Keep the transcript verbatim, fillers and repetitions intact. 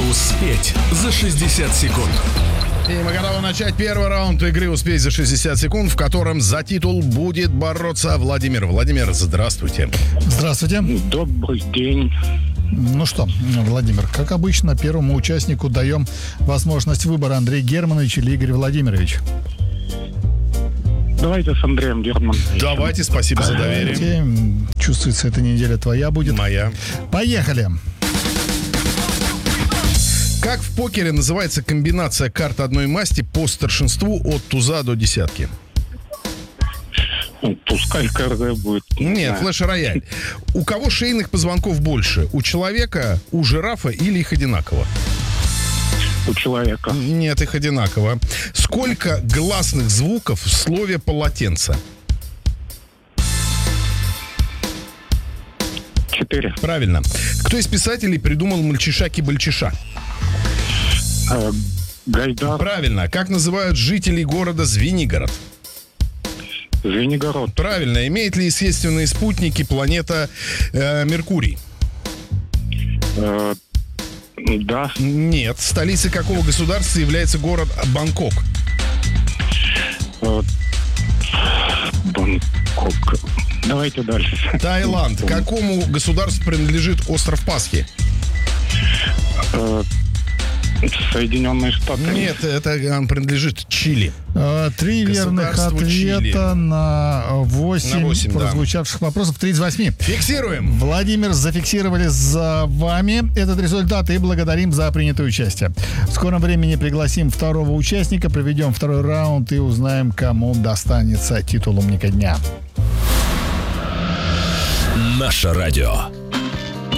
Успеть за шестьдесят секунд. И мы готовы начать первый раунд игры «Успеть за шестьдесят секунд», в котором за титул будет бороться Владимир. Владимир, здравствуйте. Здравствуйте. Добрый день. Ну что, Владимир, как обычно, первому участнику даем возможность выбора: Андрей Германович или Игорь Владимирович. Давайте с Андреем Германовичем. Давайте, спасибо за доверие. Давайте. Чувствуется, эта неделя твоя будет. Моя. Поехали. Как в покере называется комбинация карт одной масти по старшинству от туза до десятки? Ну, пускай КРД будет. Нет, Да. флеш-рояль. У кого шейных позвонков больше? У человека, у жирафа или их одинаково? У человека. Нет, их одинаково. Сколько гласных звуков в слове полотенце? Четыре. Правильно. Кто из писателей придумал мальчиша-кибальчиша? Э, Гайдар. Правильно. Как называют жителей города Звенигород? Звенигород. Правильно. Имеет ли естественные спутники планета э, Меркурий? Э, да. Нет. Столицей какого государства является город Бангкок? Э, Бангкок. Давайте дальше. Таиланд. Какому государству принадлежит остров Пасхи? Э, Соединенные Штаты. Нет, это э, принадлежит Чили. Э, Три верных Государство ответа Чили. на восемь На восемь, да. прозвучавших вопросов. Три из восьми. Фиксируем. Владимир, зафиксировали за вами этот результат и благодарим за принятое участие. В скором времени пригласим второго участника, проведем второй раунд и узнаем, кому достанется титул «Умника дня». Наше радио.